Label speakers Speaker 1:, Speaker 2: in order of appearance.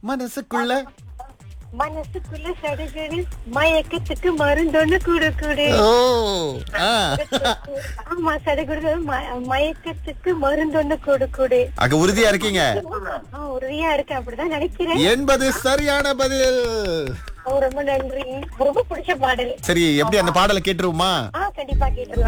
Speaker 1: மனசுக்குள்ள
Speaker 2: மனசுக்குள்ள சடுகுடு மயக்கத்துக்கு மருந்தொன்னு கூடு கூடு.
Speaker 1: ஓ ஆ.
Speaker 2: ஆமா, சடுகுடு மயக்கத்துக்கு மருந்தொன்னு கூடு கூடு.
Speaker 1: அங்க உறுதியா இருக்கீங்க
Speaker 2: உறுதியா இருக்கேன், அப்படிதான் நினைக்கிறேன்.
Speaker 1: என்பது சரியான பதில்.
Speaker 2: ரொம்ப நன்றி. ரொம்ப பிடிச்ச பாடல்.
Speaker 1: சரி, எப்படி அந்த பாடலை கேட்டுருவோமா?
Speaker 2: கண்டிப்பா கேட்டுடலாம்.